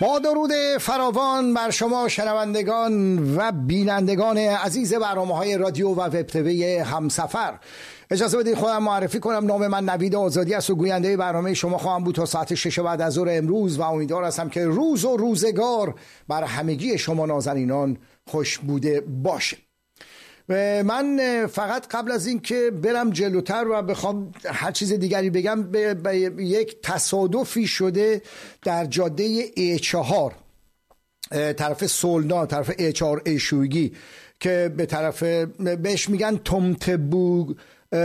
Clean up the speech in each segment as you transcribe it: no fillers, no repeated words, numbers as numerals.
با درود فراوان بر شما شنوندگان و بینندگان عزیز برنامه‌های رادیو و وب تیوی همسفر، اجازه بدید خودم معرفی کنم. نام من نوید آزادی است و گوینده برنامه شما خواهم بود تا ساعت 6 بعد از ظهر امروز و امیدوار هستم که روز و روزگار بر همگی شما نازنینان خوش بوده باشه. من فقط قبل از این که برم جلوتر و بخوام هر چیز دیگری بگم، به یک تصادفی شده در جاده A4 طرف سولنا، طرف A4 ایشویگی که به طرف بهش میگن تمتبو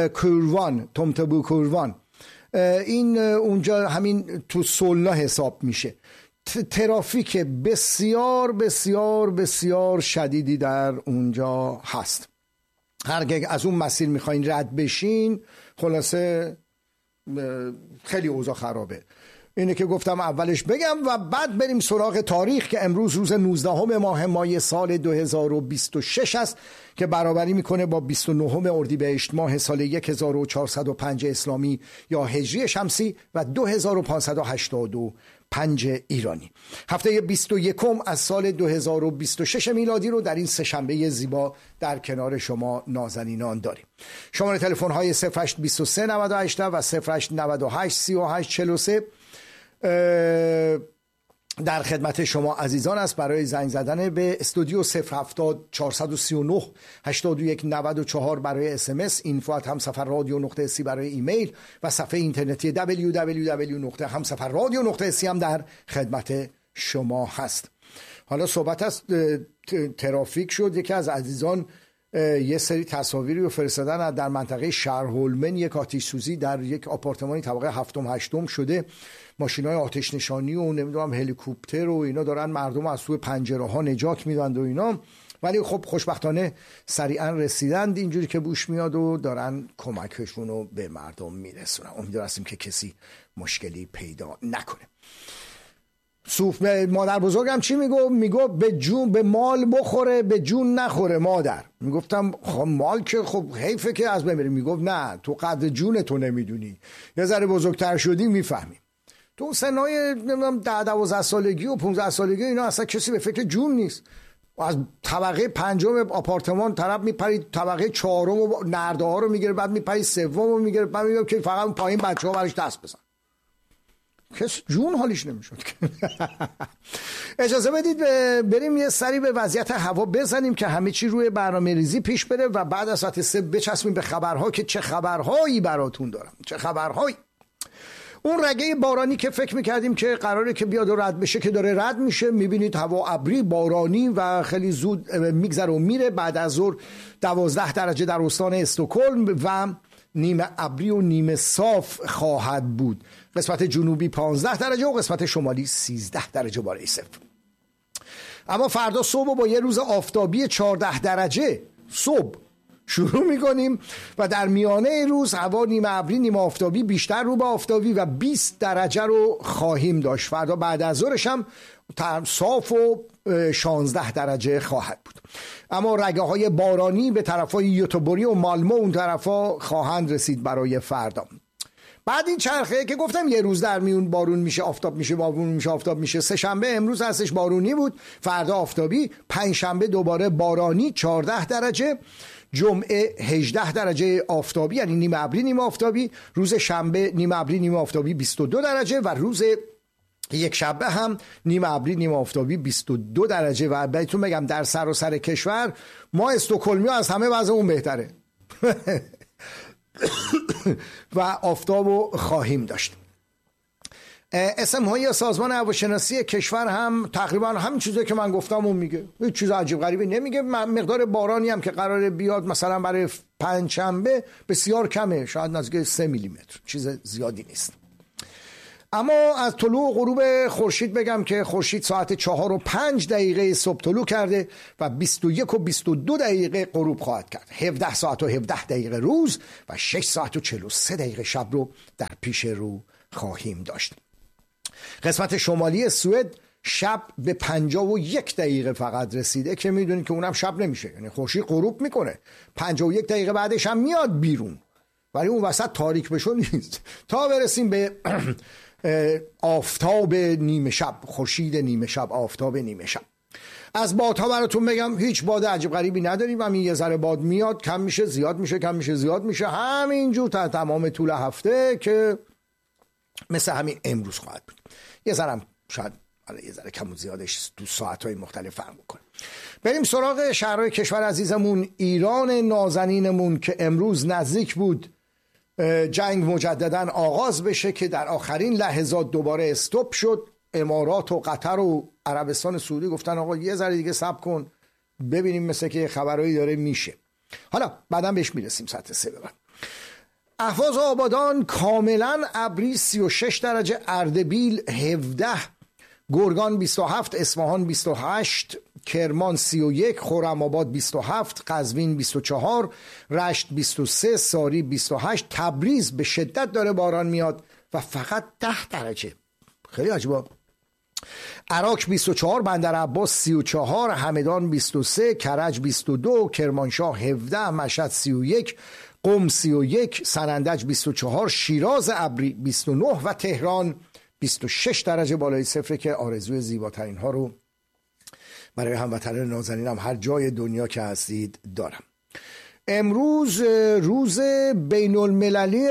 کوروان، این اونجا همین تو سولنا حساب میشه. ترافیک بسیار بسیار بسیار شدیدی در اونجا هست. هرگاه از اون مسیر میخواین رد بشین، خلاصه خیلی اوضاع خرابه. اینه که گفتم اولش بگم و بعد بریم سراغ تاریخ که امروز روز 19 ماه مای سال 2026 است که برابری میکنه با 29 اردیبهشت ماه سال 1405 اسلامی یا هجری شمسی و 2585 ایرانی. هفته 21 از سال 2026 میلادی رو در این سه‌شنبه زیبا در کنار شما نازنینان داریم. شماره تلفن های 0823 98 و 0898 38 43 در خدمت شما عزیزان است برای زنگ زدن به استودیو 070 439 81 94 برای SMS، info@hamsafarradio.si برای ایمیل و صفحه اینترنتی www.hamsafarradio.si هم در خدمت شما هست. حالا صحبت از ترافیک شد. یکی از عزیزان یه سری تصاویری رو فرستادن در منطقه شهرهولمن، یک آتش سوزی در یک آپارتمانی طبقه 7م 8م شده. ماشینای آتش نشانی و نمیدونم هلیکوپتر و اینا دارن مردم از توی پنجره ها نجات میدن و اینا، ولی خب خوشبختانه سریعا رسیدند اینجوری که بوش میاد و دارن کمکشون رو به مردم میرسونن. امیدوار هستیم که کسی مشکلی پیدا نکنه. مادر بزرگم چی میگو به مال بخوره به جون نخوره مادر. میگفتم خب مال که خب حیفه که از بین بره. میگفت نه، تو قدر جون تو نمیدونی، یه ذره بزرگتر شدی میفهمی. تو سنهای 10-12 سالگی و 15 سالگی اینا اصلا کسی به فکر جون نیست. از طبقه 5 آپارتمان طرف میپرید طبقه 4 و نرده ها رو میگیره، بعد میپرید 3 رو میگیره، بعد میگه که فقط پایین بچه‌ها برش دست بزن. کس جون حالیش نمیشد. اجازه بدید بریم یه سری به وضعیت هوا بزنیم که همه چی روی برنامه ریزی پیش بره و بعد از ساعت 3 بچسبیم به خبرها که چه خبرهایی براتون دارم. چه خبرهایی. اون رگه بارانی که فکر میکردیم که قراره که بیاد و رد بشه که داره رد میشه. میبینید هوا ابری بارانی و خیلی زود میگذره و میره. بعد از ظهر 12 درجه در استان استکهلم و نیمه ابری و نیمه صاف خواهد بود. قسمت جنوبی 15 درجه و قسمت شمالی 13 درجه بالای صفر. اما فردا صبح با یه روز آفتابی 14 درجه صبح شروع میکنیم و در میانه روز هوا نیمه ابری نیمه آفتابی بیشتر رو به آفتابی و 20 درجه رو خواهیم داشت. فردا بعد از ظهرش هم صاف و 16 درجه خواهد بود. اما رگه های بارانی به طرف های یوتوبوری و مالمو اون طرف ها خواهند رسید برای فردا. بعد این چرخه که گفتم یه روز در میون بارون میشه آفتاب میشه، بارون میشه آفتاب میشه. سه شنبه امروز هستش بارونی بود، فردا آفتابی، پنج شنبه دوباره بارانی 14 درجه، جمعه 18 درجه آفتابی یعنی نیمه ابری نیمه آفتابی، روز شنبه نیمه ابری نیمه آفتابی 22 درجه و روز یک شنبه هم نیمه ابری نیمه آفتابی 22 درجه. و بهتون بگم در سراسر کشور ما استکهلمی از همه وضعمون بهتره و آفتابو خواهیم داشت. اسم های سازمان هواشناسی کشور هم تقریبا همین چیزی که من گفتم اون میگه، هیچ چیز عجیب غریبی نمیگه. مقدار بارانی هم که قراره بیاد مثلا برای پنجشنبه بسیار کمه، شاید نزدیک 3 میلیمتر، چیز زیادی نیست. اما از طلوع و غروب خورشید بگم که خورشید ساعت 4:05 صبح طلوع کرده و 21:22 غروب خواهد کرد. 17 ساعت و 17 روز و 6 ساعت و 43 شب رو در پیش رو خواهیم داشت. قسمت شمالی سوئد شب به 51 فقط رسیده که میدونید که اونم شب نمیشه، یعنی خورشید غروب میکنه 51 بعدش هم میاد بیرون، ولی اون وسط تاریک بشو نیست تا برسیم به آفتاب نیمه شب، خورشید نیمه شب، آفتاب نیمه شب. از بادها براتون بگم هیچ باد عجیب غریبی نداریم. همین یه ذره باد میاد، کم میشه، زیاد میشه، کم میشه، زیاد میشه، همینجور تا تمام طول هفته که مثل همین امروز خواهد بود. یه ذره شاید یه ذره کم و زیادش تو ساعتهای مختلف فرق میکنه. بریم سراغ شهرهای کشور عزیزمون. ایران نازنینمون که امروز نزدیک بود جنگ مجددا آغاز بشه که در آخرین لحظات دوباره استاپ شد. امارات و قطر و عربستان سعودی گفتن آقا یه ذره دیگه صبر کن ببینیم، مثل که خبرایی داره میشه. حالا بعدم بهش میرسیم. ساعت 3 ببند. اهواز و آبادان کاملا ابری 36 درجه، اردبیل 17، گرگان 27، اصفهان 28، کرمان 31، خرم‌آباد 27، قزوین 24، رشت 23، ساری 28، تبریز به شدت داره باران میاد و فقط 10 درجه. خیلی عجیبه. عراق 24، بندر عباس 34، همدان 23، کرج 22، کرمانشاه 17، مشهد 31، قم 31، سنندج 24، شیراز ابری 29 و تهران 26 درجه بالای صفر که آرزوی زیباترین ها رو برای هموطنان نازنینم هر جای دنیا که هستید دارم. امروز روز بین المللی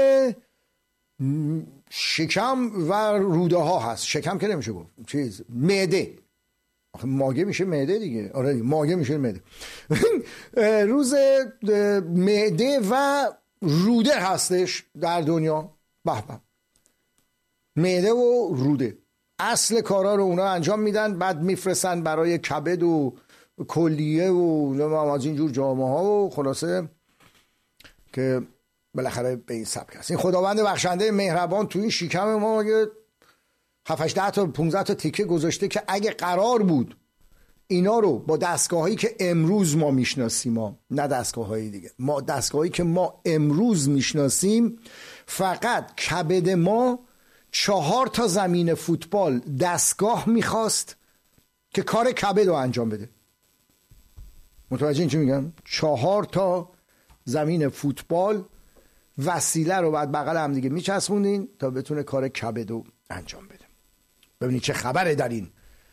شکم و روده ها هست. شکم که نمیشه گفت، چیز معده، ماگه میشه معده دیگه. آره ماگه میشه معده. روز معده و روده هستش در دنیا. به به، معده و روده اصل کارا رو اونا انجام میدن، بعد میفرستن برای کبد و کلیه و از اینجور جامعه ها و خلاصه که بالاخره به این سبک هست. این خداوند بخشنده مهربان تو این شکم ما 7 10 تا 15 تا تیکه گذاشته که اگه قرار بود اینا رو با دستگاهایی که امروز ما میشناسیم، نه دستگاهایی دیگه، ما دستگاهایی که ما امروز میشناسیم، فقط کبد ما 4 تا زمین فوتبال دستگاه میخواست که کار کبد رو انجام بده. متوجه این چی میگم؟ 4 تا زمین فوتبال وسیله رو بعد بغل هم دیگه میچسبوندین تا بتونه کار کبد رو انجام بده. ببینید چه خبره در این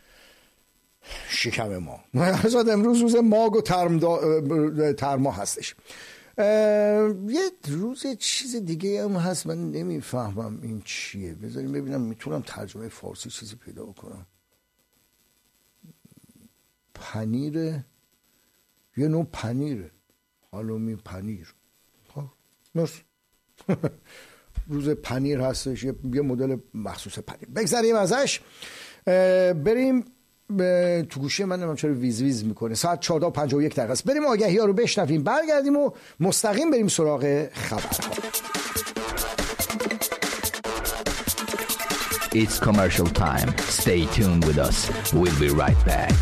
شکم ما. امروز روز ماگ و ترما هستش. یه روز چیز دیگه هم هست من نمیفهمم این چیه. بذاریم ببینم میتونم ترجمه فارسی چیزی پیدا کنم. پنیر، یه نوع پنیره، حالومی پنیر. مرسی. روز پنیر هستش، یه مدل مخصوص پنیر. بگذاریم ازش بریم تو گوشی من نمیم چرا ویز ویز میکنه. ساعت 14:51 است. بریم آگهی ها رو بشنویم، برگردیم و مستقیم بریم سراغ خبرها. It's commercial time. Stay tuned with us. We'll be right back.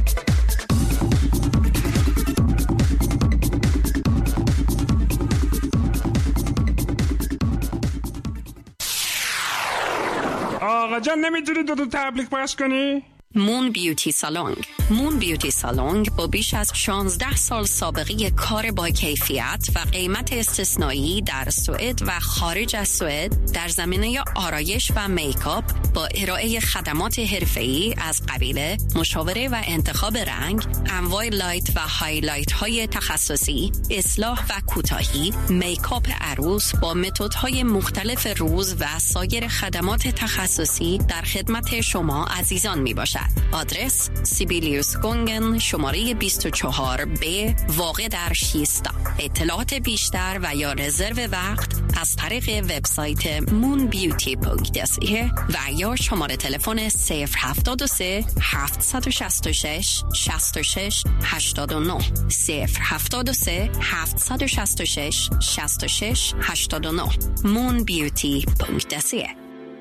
آقا جان نمیتونی دو تبلیغ پخش کنی؟ مون بیوتی سالونگ. مون بیوتی سالونگ با بیش از 16 سال سابقه کار با کیفیت و قیمت استثنایی در سوئد و خارج از سوئد در زمینه آرایش و میکاپ با ارائه خدمات حرفه‌ای از قبیل مشاوره و انتخاب رنگ، انواع لایت و هایلایت های تخصصی، اصلاح و کوتاهی، میکاپ عروس با متدهای مختلف روز و سایر خدمات تخصصی در خدمت شما عزیزان می باشد. آدرس سیبیلیوس گونگن، شماره 24B، واقع در شیستا. اطلاعات بیشتر و یا رزرو وقت از طریق وبسایت moonbeauty.se و یا شماره تلفن 073 766 66 89 073 766 66 89 moonbeauty.se.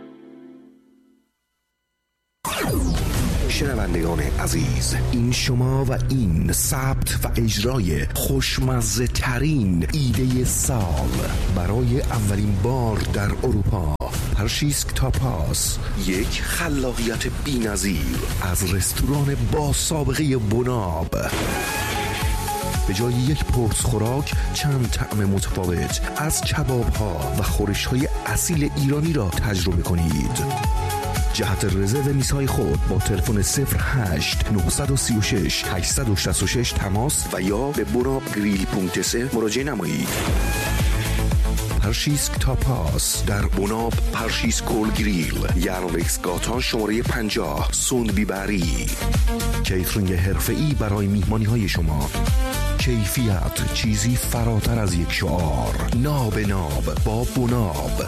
شنوندگان عزیز، این شما و این ثبت و اجرای خوشمزه ترین ایده سال برای اولین بار در اروپا. پرشیسک تاپاس، یک خلاقیت بی‌نظیر از رستوران با سابقه بناب. به جای یک پرس خوراک چند طعم متفاوت از کباب ها و خورش های اصیل ایرانی را تجربه کنید. جهت رزرو میزهای خود با تلفن 08 936 866 تماس و یا به bonabgrill.se مراجعه نمایید. پرشیسک تاپاس در بوناب پرشیس کول گریل، یارنوکس گاتا شماره 50 سوندبی بری. کیترینگ حرفه‌ای برای میهمانی های شما. کیفیت چیزی فراتر از یک شعار. ناب ناب با بوناب.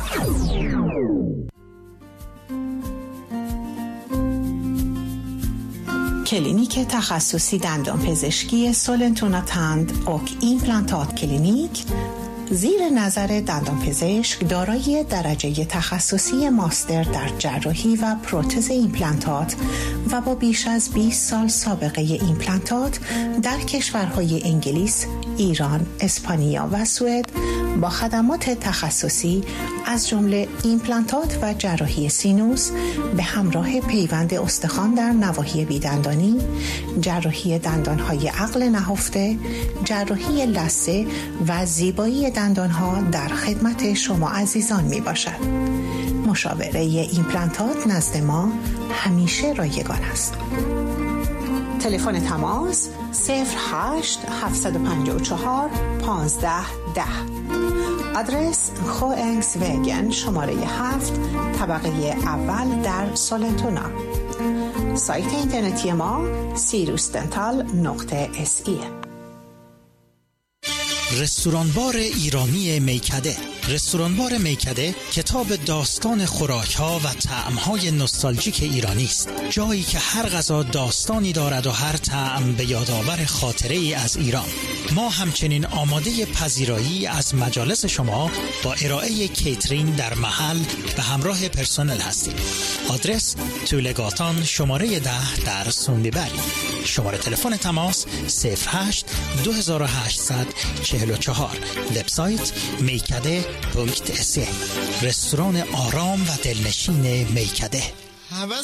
کلینیک تخصصی دندانپزشکی سولنتونا تند اوک ایمپلانتات کلینیک زیر نظر دندانپزشک دارای درجه تخصصی ماستر در جراحی و پروتز ایمپلانتات و با بیش از 20 سال سابقه ایمپلانتات در کشورهای انگلیس، ایران، اسپانیا و سوئد با خدمات تخصصی از جمله ایمپلانتات و جراحی سینوس به همراه پیوند استخوان در نواحی بیدندانی، جراحی دندانهای عقل نهفته، جراحی لثه و زیبایی دندانها در خدمت شما عزیزان می باشد. مشاوره ایمپلانتات نزد ما همیشه رایگان است. تلفن تماس 08 754 1510. آدرس خوانگس وگن شماره 7 طبقه اول در سولنتونا. سایت اینترنتی ما sirusdental.se. رستوران بار ایرانی میکده. رستوران بار میکده کتاب داستان خوراک‌ها و طعم‌های نوستالژیک ایرانی است. جایی که هر غذا داستانی دارد و هر طعم به یادآور خاطره‌ای از ایران. ما همچنین آماده پذیرایی از مجالس شما با ارائه کیترینگ در محل به همراه پرسنل هستیم. آدرس طولگاتان شماره 10 در سوندیبری. شماره تلفن تماس 08 2844. وبسایت میکده.se. رستوران آرام و دلنشین میکده.